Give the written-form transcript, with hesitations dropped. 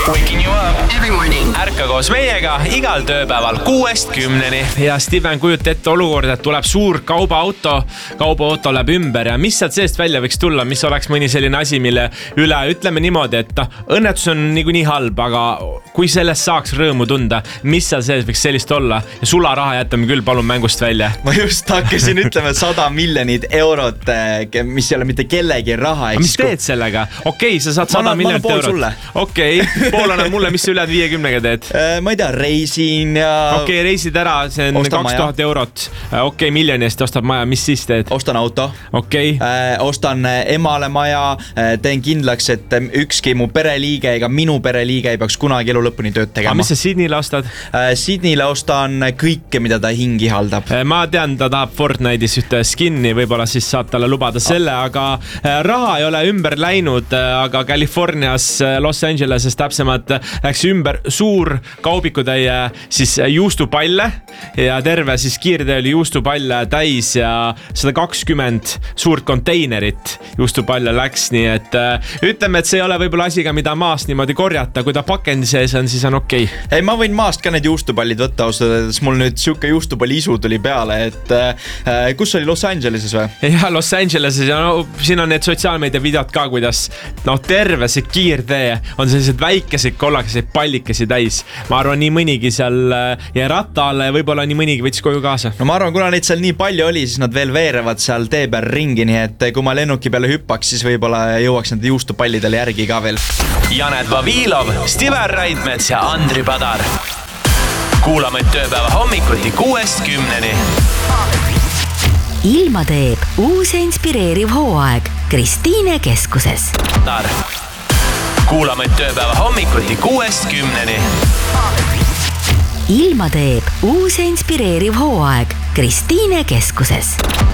Waking you up every morning. Ärka koos meiega igal tööpäeval 6-10. Ja Steven, kujuta ette olukorda, et tuleb suur kaubaauto läheb ümber ja mis sealt seest välja võiks tulla, mis oleks mõni selline asi, mille üle ütleme niimoodi, et õnnetus on niikuinii halb, aga kui sellest saaks rõõmu tunda, mis seal sees võiks sellist olla ja sularaha jätame küll palun mängust välja. Ma just hakkasin ütlema 100 miljonit eurot, mis ei ole mitte kellegi raha. Mis teed sellega? Okei, sa saad 100 miljonit eurot. Okei, pool annab mulle, mis sa üle 50-ga teed? Ma ei tea, reisin ja... Okei, reisid ära, see on 2000 eurot. Okei, miljoni eest ostab maja, mis siis teed? Ostan auto. Okei. Ostan emale maja, teen kindlaks, et ükski mu pereliige ega minu pereliige ei peaks kunagi elu lõpuni tööd tegema. Mis sa Sydneyle ostad? Sydneyle ostan kõike, mida ta hingi haldab. Ma tean, ta tahab Fortnite'is ühte skinni, võib-olla siis saab talle lubada selle, aga raha ei ole ümber läinud, aga Californias, Los Angeleses täpsemalt läks ümber suur kaubikutäie siis juustupalle ja terve siis kiirtee oli juustupalle täis ja 120 suurt konteinerit juustupalle läks, nii et ütleme, et see ei ole võib-olla asiga, mida maast niimoodi korjata, kui ta pakendi sees on, siis on okei. Ei, ma võin maast ka need juustupallid võtta, ausõdes mul nüüd siuke juustupalli isu tuli peale, et kus oli Los Angeleses või? Ja Los Angeleses ja siin on need sotsiaalmeedia videod ka, kuidas terve see kiirtee on sellised väikeseid kollakeseid pallikesi täis. Ma arvan, nii mõnigi seal ja ratta alla ja võib-olla nii mõnigi võttis koju kaasa. No ma arvan, kuna neid seal nii palju oli, siis nad veel veerevad seal tee peal ringi, nii et kui ma lennuki peale hüppaks, siis võib-olla jõuaks nende juustupallidele järgi ka veel. Janet Vavilov, Steven Raidmets ja Andri Padar. Kuulame tööpäeva hommikuti 6-10. Ilma teeb uus ja inspireeriv hooaeg Kristiine keskuses. Kuulame tööpäeva hommikuti 6-10. Ilma teeb uus ja inspireeriv hooaeg Kristiine keskuses.